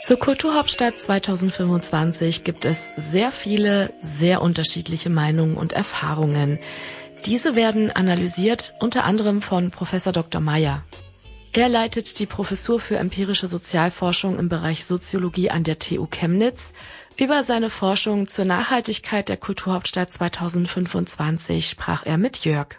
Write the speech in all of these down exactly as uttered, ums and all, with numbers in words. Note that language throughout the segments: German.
Zur Kulturhauptstadt zweitausendfünfundzwanzig gibt es sehr viele, sehr unterschiedliche Meinungen und Erfahrungen. Diese werden analysiert, unter anderem von Professor Doktor Meyer. Er leitet die Professur für empirische Sozialforschung im Bereich Soziologie an der T U Chemnitz. Über seine Forschung zur Nachhaltigkeit der Kulturhauptstadt zweitausendfünfundzwanzig sprach er mit Jörg.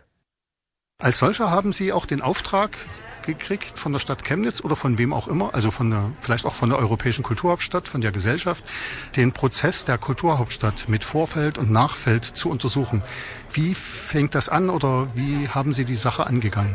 Als solcher haben Sie auch den Auftrag gekriegt von der Stadt Chemnitz oder von wem auch immer, also von der, vielleicht auch von der Europäischen Kulturhauptstadt, von der Gesellschaft, den Prozess der Kulturhauptstadt mit Vorfeld und Nachfeld zu untersuchen. Wie fängt das an oder wie haben Sie die Sache angegangen?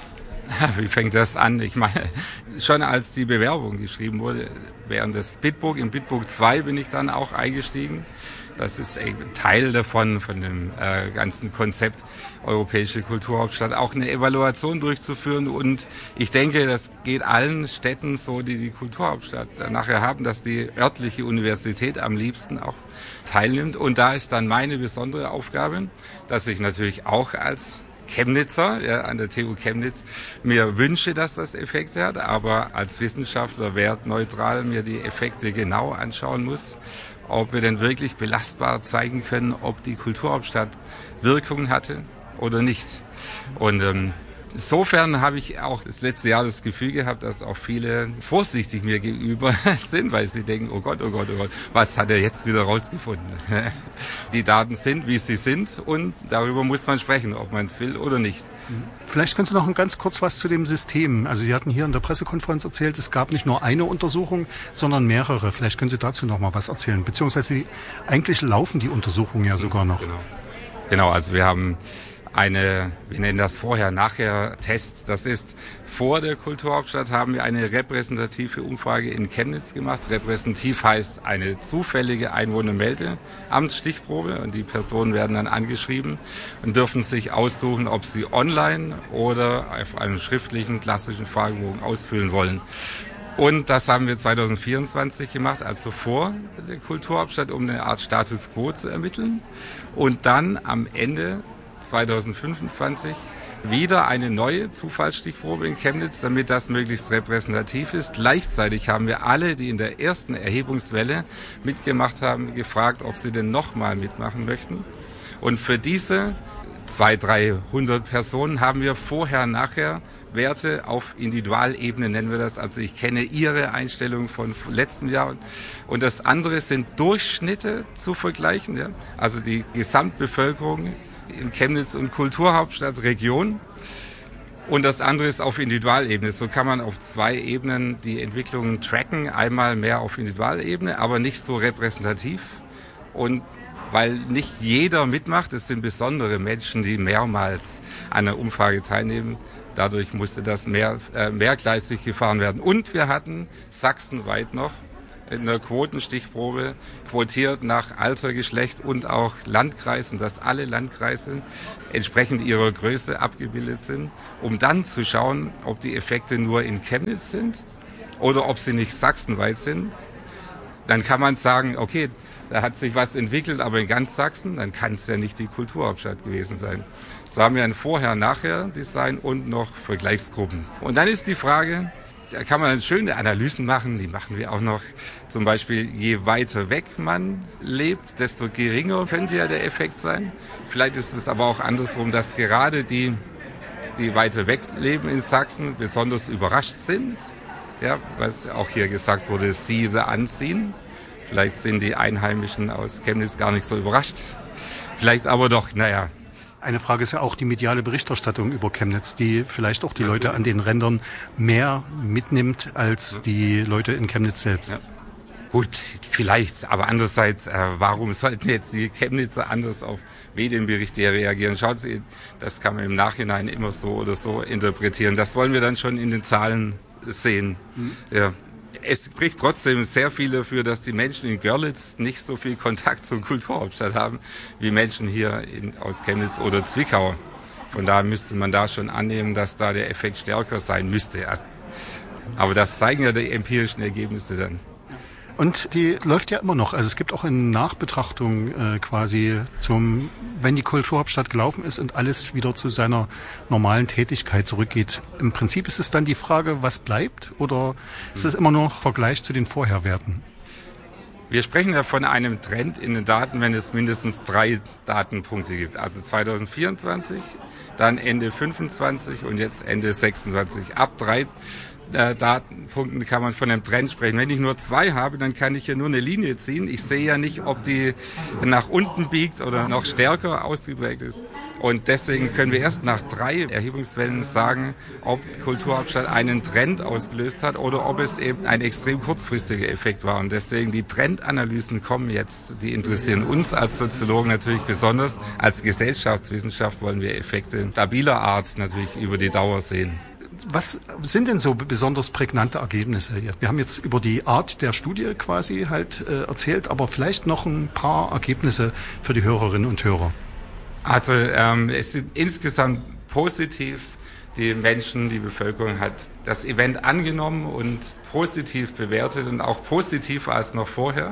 Wie fängt das an? Ich meine, schon als die Bewerbung geschrieben wurde, während des Bitburg, im Bitburg zwei bin ich dann auch eingestiegen. Das ist ein Teil davon, von dem äh, ganzen Konzept Europäische Kulturhauptstadt, auch eine Evaluation durchzuführen. Und ich denke, das geht allen Städten so, die die Kulturhauptstadt nachher haben, dass die örtliche Universität am liebsten auch teilnimmt. Und da ist dann meine besondere Aufgabe, dass ich natürlich auch als Chemnitzer, ja, an der T U Chemnitz, mir wünsche, dass das Effekte hat, aber als Wissenschaftler wertneutral mir die Effekte genau anschauen muss, ob wir denn wirklich belastbar zeigen können, ob die Kulturhauptstadt Wirkung hatte oder nicht. Und ähm, insofern habe ich auch das letzte Jahr das Gefühl gehabt, dass auch viele vorsichtig mir gegenüber sind, weil sie denken, oh Gott, oh Gott, oh Gott, was hat er jetzt wieder rausgefunden? Die Daten sind, wie sie sind und darüber muss man sprechen, ob man es will oder nicht. Vielleicht können Sie noch ganz kurz was zu dem System. Also Sie hatten hier in der Pressekonferenz erzählt, es gab nicht nur eine Untersuchung, sondern mehrere. Vielleicht können Sie dazu noch mal was erzählen. Beziehungsweise eigentlich laufen die Untersuchungen ja sogar noch. Genau, genau, also wir haben eine, wir nennen das Vorher-Nachher-Test. Das ist, vor der Kulturhauptstadt haben wir eine repräsentative Umfrage in Chemnitz gemacht. Repräsentativ heißt eine zufällige Einwohnermeldeamtsstichprobe und die Personen werden dann angeschrieben und dürfen sich aussuchen, ob sie online oder auf einem schriftlichen klassischen Fragebogen ausfüllen wollen. Und das haben wir zweitausendvierundzwanzig gemacht, also vor der Kulturhauptstadt, um eine Art Status Quo zu ermitteln. Und dann am Ende zweitausendfünfundzwanzig wieder eine neue Zufallsstichprobe in Chemnitz, damit das möglichst repräsentativ ist. Gleichzeitig haben wir alle, die in der ersten Erhebungswelle mitgemacht haben, gefragt, ob sie denn nochmal mitmachen möchten. Und für diese zweihundert, dreihundert Personen haben wir vorher, nachher Werte auf Individualebene, nennen wir das. Also ich kenne Ihre Einstellung von letztem Jahr. Und das andere sind Durchschnitte zu vergleichen. Ja? Also die Gesamtbevölkerung in Chemnitz und Kulturhauptstadt Region. Und das andere ist auf Individualebene. So kann man auf zwei Ebenen die Entwicklungen tracken. Einmal mehr auf Individualebene, aber nicht so repräsentativ. Und weil nicht jeder mitmacht, es sind besondere Menschen, die mehrmals an einer Umfrage teilnehmen. Dadurch musste das mehr, äh, mehrgleisig gefahren werden. Und wir hatten sachsenweit noch in der Quotenstichprobe quotiert nach Alter, Geschlecht und auch Landkreisen, dass alle Landkreise entsprechend ihrer Größe abgebildet sind, um dann zu schauen, ob die Effekte nur in Chemnitz sind oder ob sie nicht sachsenweit sind. Dann kann man sagen, okay, da hat sich was entwickelt, aber in ganz Sachsen, dann kann es ja nicht die Kulturhauptstadt gewesen sein. So haben wir ein Vorher-Nachher-Design und noch Vergleichsgruppen. Und dann ist die Frage, da kann man schöne Analysen machen, die machen wir auch noch. Zum Beispiel, je weiter weg man lebt, desto geringer könnte ja der Effekt sein. Vielleicht ist es aber auch andersrum, dass gerade die, die weiter weg leben in Sachsen, besonders überrascht sind. Ja, was auch hier gesagt wurde, see the unseen. Vielleicht sind die Einheimischen aus Chemnitz gar nicht so überrascht. Vielleicht aber doch, naja. Eine Frage ist ja auch die mediale Berichterstattung über Chemnitz, die vielleicht auch die Leute an den Rändern mehr mitnimmt als die Leute in Chemnitz selbst. Ja. Gut, vielleicht, aber andererseits, äh, warum sollten jetzt die Chemnitzer anders auf Medienberichte reagieren? Schaut Sie, das kann man im Nachhinein immer so oder so interpretieren. Das wollen wir dann schon in den Zahlen sehen. Mhm. Ja. Es spricht trotzdem sehr viel dafür, dass die Menschen in Görlitz nicht so viel Kontakt zur Kulturhauptstadt haben, wie Menschen hier in, aus Chemnitz oder Zwickau. Von daher müsste man da schon annehmen, dass da der Effekt stärker sein müsste. Aber das zeigen ja die empirischen Ergebnisse dann. Und die läuft ja immer noch. Also es gibt auch eine Nachbetrachtung äh, quasi zum, wenn die Kulturhauptstadt gelaufen ist und alles wieder zu seiner normalen Tätigkeit zurückgeht. Im Prinzip ist es dann die Frage, was bleibt, oder ist es immer nur noch Vergleich zu den Vorherwerten? Wir sprechen ja von einem Trend in den Daten, wenn es mindestens drei Datenpunkte gibt. Also zwanzig vierundzwanzig, dann Ende fünfundzwanzig und jetzt Ende sechsundzwanzig. Ab drei äh, Datenpunkten kann man von einem Trend sprechen. Wenn ich nur zwei habe, dann kann ich ja nur eine Linie ziehen. Ich sehe ja nicht, ob die nach unten biegt oder noch stärker ausgeprägt ist. Und deswegen können wir erst nach drei Erhebungswellen sagen, ob Kulturhauptstadt einen Trend ausgelöst hat oder ob es eben ein extrem kurzfristiger Effekt war. Und deswegen die Trendanalysen kommen jetzt, die interessieren uns als Soziologen natürlich besonders. Als Gesellschaftswissenschaft wollen wir Effekte stabiler Art natürlich über die Dauer sehen. Was sind denn so besonders prägnante Ergebnisse? Wir haben jetzt über die Art der Studie quasi halt äh, erzählt, aber vielleicht noch ein paar Ergebnisse für die Hörerinnen und Hörer. Also ähm, es sind insgesamt positiv. Die Menschen, die Bevölkerung hat das Event angenommen und positiv bewertet und auch positiver als noch vorher.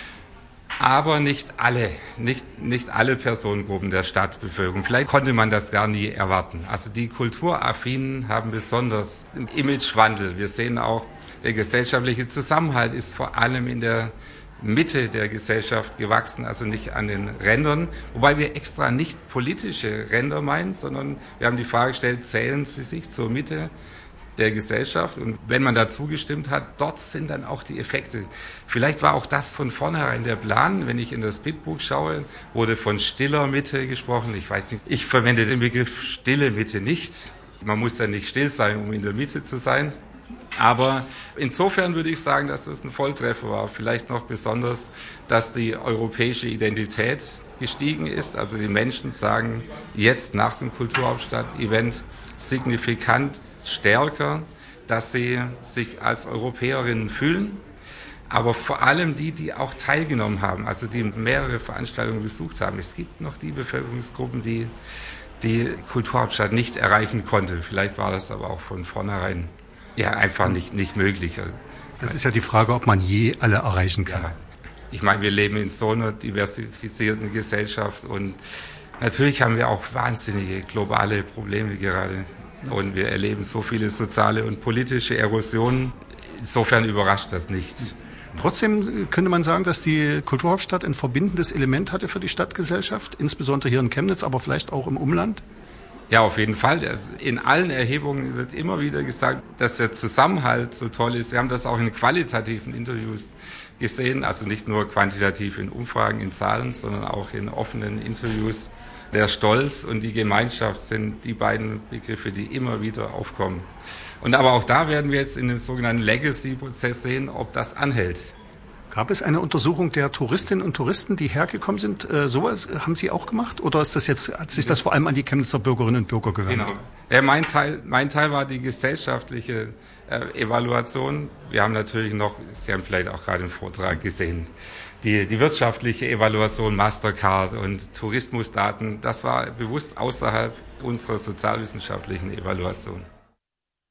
Aber nicht alle, nicht, nicht alle Personengruppen der Stadtbevölkerung. Vielleicht konnte man das gar nie erwarten. Also die Kulturaffinen haben besonders einen Imagewandel. Wir sehen auch, der gesellschaftliche Zusammenhalt ist vor allem in der Mitte der Gesellschaft gewachsen, also nicht an den Rändern. Wobei wir extra nicht politische Ränder meinen, sondern wir haben die Frage gestellt, zählen sie sich zur Mitte der Gesellschaft? Und wenn man dazu gestimmt hat, dort sind dann auch die Effekte. Vielleicht war auch das von vornherein der Plan. Wenn ich in das Bitbuch schaue, wurde von stiller Mitte gesprochen. Ich weiß nicht, ich verwende den Begriff stille Mitte nicht. Man muss ja nicht still sein, um in der Mitte zu sein. Aber insofern würde ich sagen, dass das ein Volltreffer war. Vielleicht noch besonders, dass die europäische Identität gestiegen ist. Also die Menschen sagen jetzt nach dem Kulturhauptstadt-Event signifikant stärker, dass sie sich als Europäerinnen fühlen. Aber vor allem die, die auch teilgenommen haben, also die mehrere Veranstaltungen besucht haben. Es gibt noch die Bevölkerungsgruppen, die die Kulturhauptstadt nicht erreichen konnte. Vielleicht war das aber auch von vornherein ja einfach nicht, nicht möglich. Das ist ja die Frage, ob man je alle erreichen kann. Ja. Ich meine, wir leben in so einer diversifizierten Gesellschaft und natürlich haben wir auch wahnsinnige globale Probleme gerade. Und wir erleben so viele soziale und politische Erosionen. Insofern überrascht das nicht. Trotzdem könnte man sagen, dass die Kulturhauptstadt ein verbindendes Element hatte für die Stadtgesellschaft, insbesondere hier in Chemnitz, aber vielleicht auch im Umland? Ja, auf jeden Fall. Also in allen Erhebungen wird immer wieder gesagt, dass der Zusammenhalt so toll ist. Wir haben das auch in qualitativen Interviews gesehen, also nicht nur quantitativ in Umfragen, in Zahlen, sondern auch in offenen Interviews. Der Stolz und die Gemeinschaft sind die beiden Begriffe, die immer wieder aufkommen. Und aber auch da werden wir jetzt in dem sogenannten Legacy-Prozess sehen, ob das anhält. Gab es eine Untersuchung der Touristinnen und Touristen, die hergekommen sind? Äh, sowas haben Sie auch gemacht? Oder ist das jetzt, hat sich das vor allem an die Chemnitzer Bürgerinnen und Bürger gewendet? Genau. Ja, mein Teil, mein Teil war die gesellschaftliche äh, Evaluation. Wir haben natürlich noch, Sie haben vielleicht auch gerade im Vortrag gesehen, die, die wirtschaftliche Evaluation, Mastercard und Tourismusdaten. Das war bewusst außerhalb unserer sozialwissenschaftlichen Evaluation.